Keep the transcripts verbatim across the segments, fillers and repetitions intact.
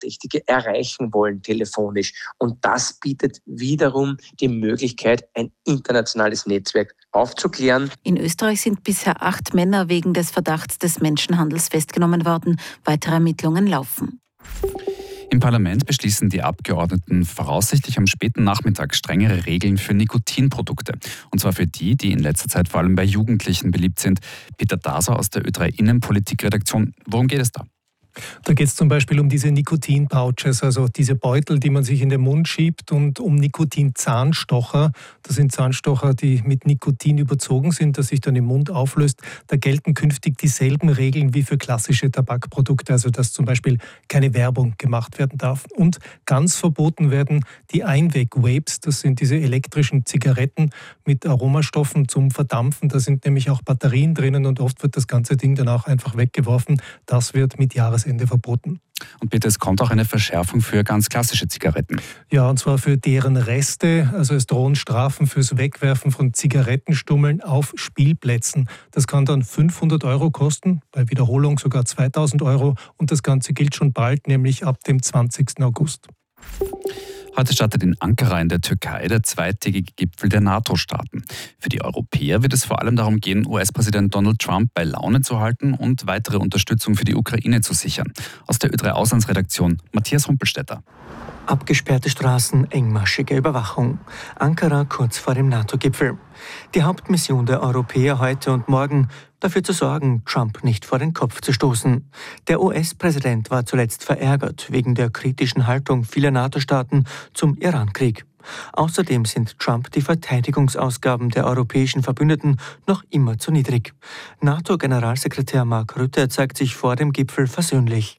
Verdächtige erreichen wollen telefonisch. Und das bietet wiederum die Möglichkeit, ein internationales Netzwerk aufzuklären. In Österreich sind bisher acht Männer wegen des Verdachts des Menschenhandels festgenommen worden. Weitere Ermittlungen laufen. Im Parlament beschließen die Abgeordneten voraussichtlich am späten Nachmittag strengere Regeln für Nikotinprodukte. Und zwar für die, die in letzter Zeit vor allem bei Jugendlichen beliebt sind. Peter Daser aus der Ö drei Innenpolitik-Redaktion. Worum geht es da? Da geht es zum Beispiel um diese Nikotin-Pouches, also diese Beutel, die man sich in den Mund schiebt, und um Nikotin-Zahnstocher. Das sind Zahnstocher, die mit Nikotin überzogen sind, das sich dann im Mund auflöst. Da gelten künftig dieselben Regeln wie für klassische Tabakprodukte, also dass zum Beispiel keine Werbung gemacht werden darf. Und ganz verboten werden die Einweg-Vapes, das sind diese elektrischen Zigaretten mit Aromastoffen zum Verdampfen. Da sind nämlich auch Batterien drinnen und oft wird das ganze Ding dann auch einfach weggeworfen. Das wird mit Jahresende verboten. Und bitte, es kommt auch eine Verschärfung für ganz klassische Zigaretten. Ja, und zwar für deren Reste. Also es drohen Strafen fürs Wegwerfen von Zigarettenstummeln auf Spielplätzen. Das kann dann fünfhundert Euro kosten, bei Wiederholung sogar zweitausend Euro. Und das Ganze gilt schon bald, nämlich ab dem zwanzigsten August. Heute startet in Ankara in der Türkei der zweitägige Gipfel der NATO-Staaten. Für die Europäer wird es vor allem darum gehen, U S-Präsident Donald Trump bei Laune zu halten und weitere Unterstützung für die Ukraine zu sichern. Aus der Ö drei Auslandsredaktion Matthias Rumpelstädter. Abgesperrte Straßen, engmaschige Überwachung. Ankara kurz vor dem NATO-Gipfel. Die Hauptmission der Europäer heute und morgen: dafür zu sorgen, Trump nicht vor den Kopf zu stoßen. Der U S-Präsident war zuletzt verärgert wegen der kritischen Haltung vieler NATO-Staaten zum Iran-Krieg. Außerdem sind Trump die Verteidigungsausgaben der europäischen Verbündeten noch immer zu niedrig. NATO-Generalsekretär Mark Rutte zeigt sich vor dem Gipfel versöhnlich.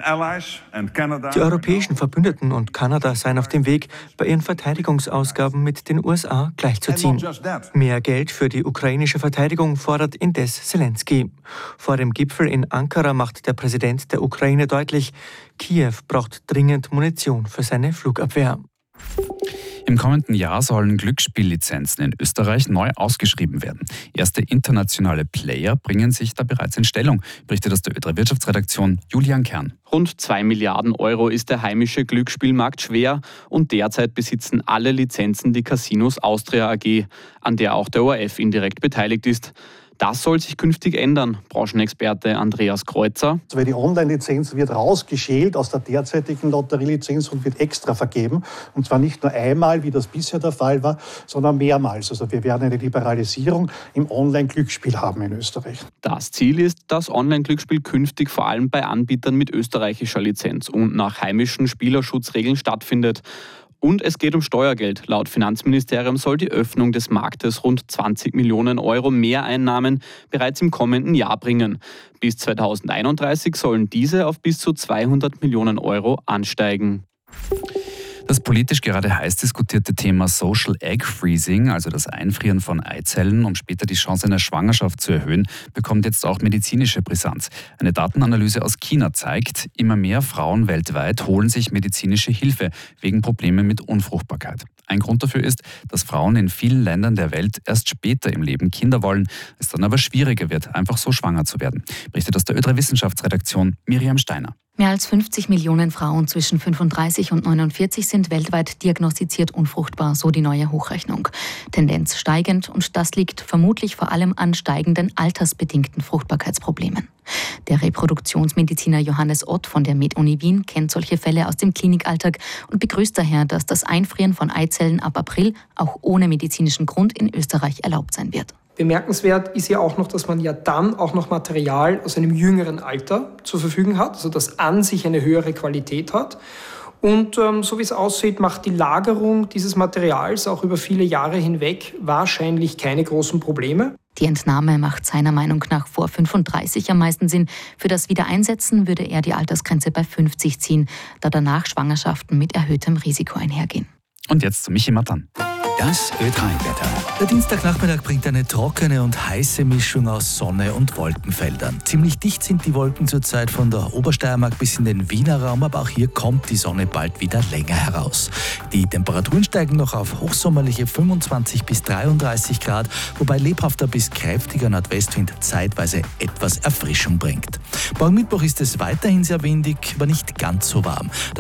Die europäischen Verbündeten und Kanada seien auf dem Weg, bei ihren Verteidigungsausgaben mit den U S A gleichzuziehen. Mehr Geld für die ukrainische Verteidigung fordert indes Zelensky. Vor dem Gipfel in Ankara macht der Präsident der Ukraine deutlich, Kiew braucht dringend Munition für seine Flugabwehr. Im kommenden Jahr sollen Glücksspiellizenzen in Österreich neu ausgeschrieben werden. Erste internationale Player bringen sich da bereits in Stellung, berichtet aus der Ö drei Wirtschaftsredaktion Julian Kern. Rund zwei Milliarden Euro ist der heimische Glücksspielmarkt schwer und derzeit besitzen alle Lizenzen die Casinos Austria A G, an der auch der O R F indirekt beteiligt ist. Das soll sich künftig ändern, Branchenexperte Andreas Kreuzer. Also weil die Online-Lizenz wird rausgeschält aus der derzeitigen Lotterielizenz und wird extra vergeben. Und zwar nicht nur einmal, wie das bisher der Fall war, sondern mehrmals. Also wir werden eine Liberalisierung im Online-Glücksspiel haben in Österreich. Das Ziel ist, dass Online-Glücksspiel künftig vor allem bei Anbietern mit österreichischer Lizenz und nach heimischen Spielerschutzregeln stattfindet. Und es geht um Steuergeld. Laut Finanzministerium soll die Öffnung des Marktes rund zwanzig Millionen Euro Mehreinnahmen bereits im kommenden Jahr bringen. Bis zweitausendeinunddreißig sollen diese auf bis zu zweihundert Millionen Euro ansteigen. Das politisch gerade heiß diskutierte Thema Social Egg Freezing, also das Einfrieren von Eizellen, um später die Chance einer Schwangerschaft zu erhöhen, bekommt jetzt auch medizinische Brisanz. Eine Datenanalyse aus China zeigt, immer mehr Frauen weltweit holen sich medizinische Hilfe wegen Problemen mit Unfruchtbarkeit. Ein Grund dafür ist, dass Frauen in vielen Ländern der Welt erst später im Leben Kinder wollen, es dann aber schwieriger wird, einfach so schwanger zu werden. Berichtet aus der Ö drei Wissenschaftsredaktion Miriam Steiner. Mehr als fünfzig Millionen Frauen zwischen fünfunddreißig und neunundvierzig sind weltweit diagnostiziert unfruchtbar, so die neue Hochrechnung. Tendenz steigend, und das liegt vermutlich vor allem an steigenden altersbedingten Fruchtbarkeitsproblemen. Der Reproduktionsmediziner Johannes Ott von der MedUni Wien kennt solche Fälle aus dem Klinikalltag und begrüßt daher, dass das Einfrieren von Eizellen ab April auch ohne medizinischen Grund in Österreich erlaubt sein wird. Bemerkenswert ist ja auch noch, dass man ja dann auch noch Material aus einem jüngeren Alter zur Verfügung hat, also das an sich eine höhere Qualität hat. Und ähm, so wie es aussieht, macht die Lagerung dieses Materials auch über viele Jahre hinweg wahrscheinlich keine großen Probleme. Die Entnahme macht seiner Meinung nach vor fünfunddreißig am meisten Sinn. Für das Wiedereinsetzen würde er die Altersgrenze bei fünfzig ziehen, da danach Schwangerschaften mit erhöhtem Risiko einhergehen. Und jetzt zu Michi Mattern. Das Ö drei Wetter. Der Dienstagnachmittag bringt eine trockene und heiße Mischung aus Sonne und Wolkenfeldern. Ziemlich dicht sind die Wolken zurzeit von der Obersteiermark bis in den Wiener Raum, aber auch hier kommt die Sonne bald wieder länger heraus. Die Temperaturen steigen noch auf hochsommerliche fünfundzwanzig bis dreiunddreißig Grad, wobei lebhafter bis kräftiger Nordwestwind zeitweise etwas Erfrischung bringt. Morgen Mittwoch ist es weiterhin sehr windig, aber nicht ganz so warm.